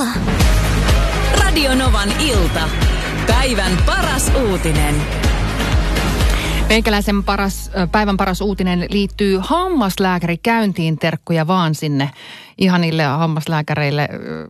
Radio Novan ilta. Päivän paras uutinen. Meikäläisen päivän paras uutinen liittyy hammaslääkärikäyntiin. Terkkuja vaan sinne ihanille hammaslääkäreille,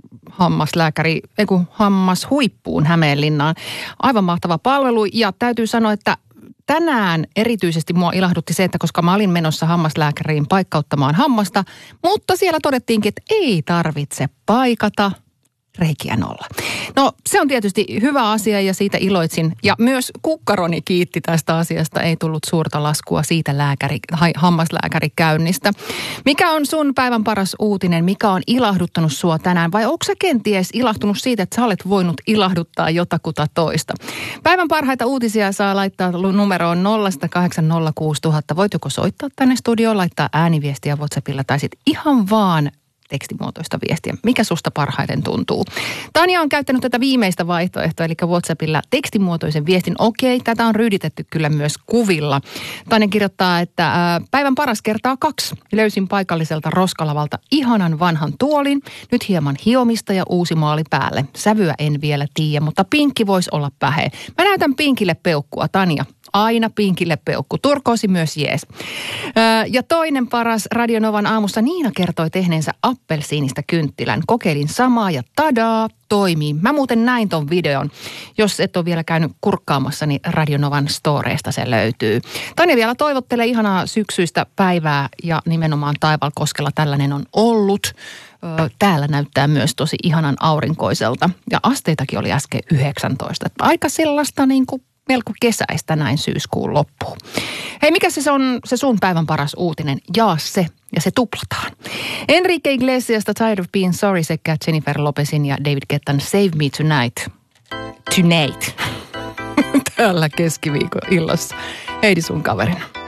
hammashuippuun Hämeenlinnaan. Aivan mahtava palvelu ja täytyy sanoa, että tänään erityisesti mua ilahdutti se, että koska mä olin menossa hammaslääkäriin paikkauttamaan hammasta, mutta siellä todettiinkin, että ei tarvitse paikata. Reikiä nolla. No se on tietysti hyvä asia ja siitä iloitsin. Ja myös kukkaroni kiitti tästä asiasta. Ei tullut suurta laskua siitä hammaslääkärikäynnistä. Mikä on sun päivän paras uutinen? Mikä on ilahduttanut sua tänään? Vai onko sä kenties ilahtunut siitä, että sä olet voinut ilahduttaa jotakuta toista? Päivän parhaita uutisia saa laittaa numeroon 0806000. Voit joko soittaa tänne studioon, laittaa ääniviestiä WhatsAppilla tai sitten ihan vaan tekstimuotoista viestiä. Mikä susta parhaiten tuntuu? Tanja on käyttänyt tätä viimeistä vaihtoehtoa, eli WhatsAppilla tekstimuotoisen viestin. Okei, tätä on ryyditetty kyllä myös kuvilla. Tanja kirjoittaa, että päivän paras kertaa 2. Löysin paikalliselta roskalavalta ihanan vanhan tuolin. Nyt hieman hiomista ja uusi maali päälle. Sävyä en vielä tiedä, mutta pinkki voisi olla pähe. Mä näytän pinkille peukkua, Tanja. Aina pinkille peukku. Turkoosi myös jees. Ja toinen paras Radio Novan aamussa Niina kertoi tehneensä appelsiinista kynttilän. Kokeilin samaa ja tadaa, toimii. Mä muuten näin ton videon. Jos et ole vielä käynyt kurkkaamassa, niin Radio Novan storeista se löytyy. Tanja vielä toivottelee ihanaa syksyistä päivää ja nimenomaan Taivalkoskella tällainen on ollut. Täällä näyttää myös tosi ihanan aurinkoiselta ja asteitakin oli äsken 19. Aika sellaista niin kuin melko kesäistä näin syyskuun loppuun. Hei, mikä se on se sun päivän paras uutinen? Jaa se, ja se tuplataan. Enrique Iglesiasta Tired of Being Sorry sekä Jennifer Lopezin ja David Guettan Save Me Tonight. Tonight. Täällä keskiviikon illassa. Heidi sun kaverina.